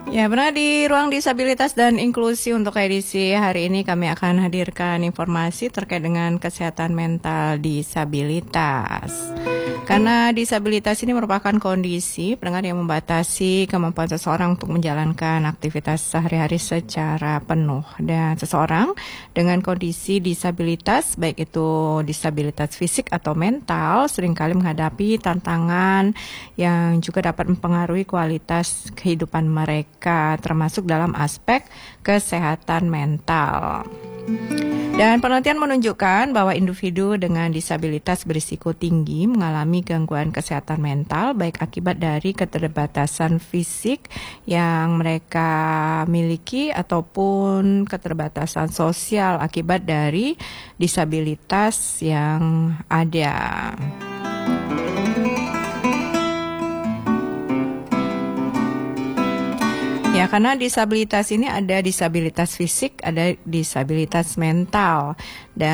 Ya, benar di Ruang Disabilitas dan Inklusi untuk edisi hari ini kami akan hadirkan informasi terkait dengan kesehatan mental disabilitas. Karena disabilitas ini merupakan kondisi pendengar yang membatasi kemampuan seseorang untuk menjalankan aktivitas sehari-hari secara penuh. Dan seseorang dengan kondisi disabilitas, baik itu disabilitas fisik atau mental, seringkali menghadapi tantangan yang juga dapat mempengaruhi kualitas kehidupan mereka, termasuk dalam aspek kesehatan mental. Dan penelitian menunjukkan bahwa individu dengan disabilitas berisiko tinggi mengalami gangguan kesehatan mental, baik akibat dari keterbatasan fisik yang mereka miliki ataupun keterbatasan sosial akibat dari disabilitas yang ada. Ya, karena disabilitas ini ada disabilitas fisik, ada disabilitas mental. Dan